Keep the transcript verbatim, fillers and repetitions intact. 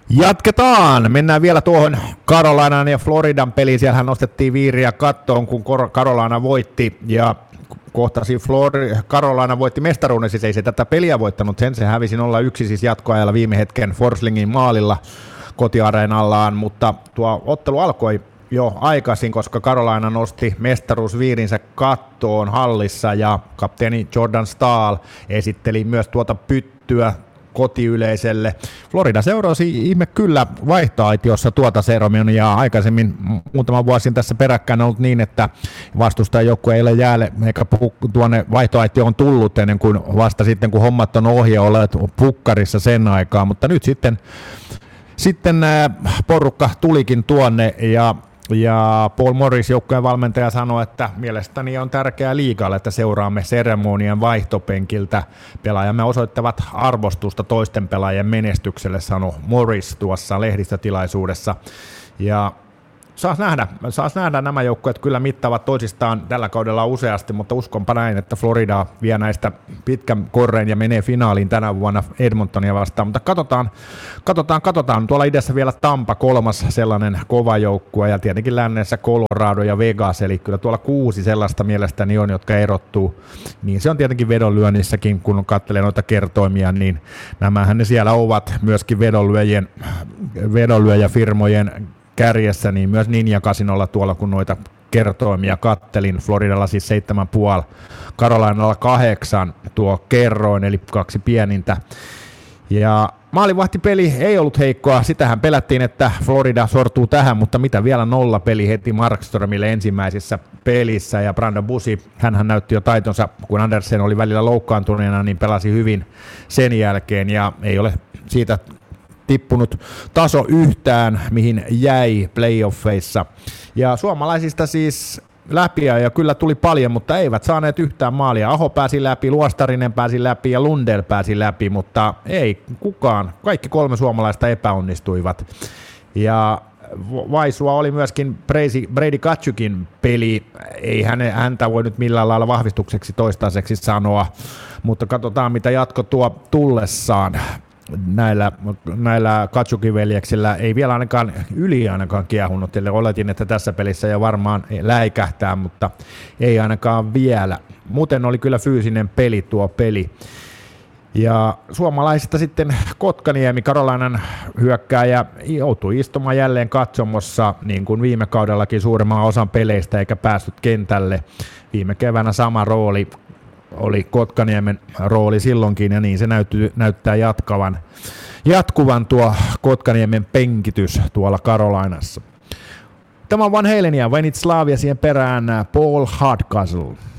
Jatketaan. Mennään vielä tuohon Carolinan ja Floridan peliin. Siellähän nostettiin viiriä kattoon, kun Carolina voitti ja kohtasi Flor- Carolina voitti mestaruuden, siis ei se tätä peliä voittanut, sen se hävisi nolla yksi siis jatkoajalla viime hetken Forslingin maalilla kotiareenallaan, mutta tuo ottelu alkoi jo aikaisin, koska Carolina nosti mestaruusviirinsä kattoon hallissa ja kapteeni Jordan Staal esitteli myös tuota pyttyä kotiyleisölle. Florida seurasi ihme kyllä vaihtoaitiossa tuota seremoniaa. Aikaisemmin muutama vuosi tässä peräkkäin on ollut niin, että vastustajajoukkue ei ole jäälle, eikä tuonne vaihtoaitio on tullut ennen kuin vasta sitten, kun hommat on ohi ja olet pukkarissa sen aikaa, mutta nyt sitten, sitten porukka tulikin tuonne ja Ja Paul Morris, joukkueen valmentaja, sanoi, että mielestäni on tärkeää liigalle, että seuraamme seremonian vaihtopenkiltä. Pelaajamme osoittavat arvostusta toisten pelaajien menestykselle, sanoi Morris tuossa lehdistötilaisuudessa. Ja saas nähdä, saas nähdä nämä joukkueet kyllä mittaavat toisistaan tällä kaudella useasti, mutta uskonpa näin, että Florida vie näistä pitkän korreen ja menee finaaliin tänä vuonna Edmontonia vastaan, mutta katsotaan, katsotaan, katsotaan. Tuolla idässä vielä Tampa, kolmas sellainen kova joukkue ja tietenkin lännessä Colorado ja Vegas, eli kyllä tuolla kuusi sellaista mielestäni on, jotka erottuu. Niin se on tietenkin vedonlyönnissäkin, kun katselee noita kertoimia, niin nämähän ne siellä ovat myöskin vedonlyöjien, vedonlyöjäfirmojen kärjessä, niin myös Ninja Casinolla tuolla, kun noita kertoimia kattelin. Floridalla siis seitsemän puoli, Carolinalla kahdeksan tuo kerroin, eli kaksi pienintä. Ja maalivahtipeli ei ollut heikkoa, sitähän pelättiin, että Florida sortuu tähän, mutta mitä vielä nolla peli heti Markströmille ensimmäisessä pelissä, ja Brandon Bussi, hänhän näytti jo taitonsa, kun Andersen oli välillä loukkaantuneena, niin pelasi hyvin sen jälkeen, ja ei ole siitä tippunut taso yhtään, mihin jäi playoffeissa. Ja suomalaisista siis läpi, ja kyllä tuli paljon, mutta eivät saaneet yhtään maalia. Aho pääsi läpi, Luostarinen pääsi läpi ja Lundell pääsi läpi, mutta ei kukaan. Kaikki kolme suomalaista epäonnistuivat. Ja vaisua oli myöskin Brady, Brady Tkachuk'in peli. Ei häne, häntä voi nyt millään lailla vahvistukseksi toistaiseksi sanoa, mutta katsotaan mitä jatko tuo tullessaan. Näillä, näillä Tkachuk-veljeksillä ei vielä ainakaan yli ainakaan kiehunut, eli oletin, että tässä pelissä jo varmaan läikähtää, mutta ei ainakaan vielä. Muuten oli kyllä fyysinen peli tuo peli. Ja suomalaisista sitten Kotkaniemi, Carolinan hyökkääjä, joutui istumaan jälleen katsomossa, niin kuin viime kaudellakin suurimman osan peleistä, eikä päässyt kentälle. Viime keväänä sama rooli oli Kotkaniemen rooli silloinkin, ja niin se näytty, näyttää jatkavan, jatkuvan tuo Kotkaniemen penkitys tuolla Carolinassa. Tämä on Van Halen ja When It's Love ja siihen perään Paul Hardcastle.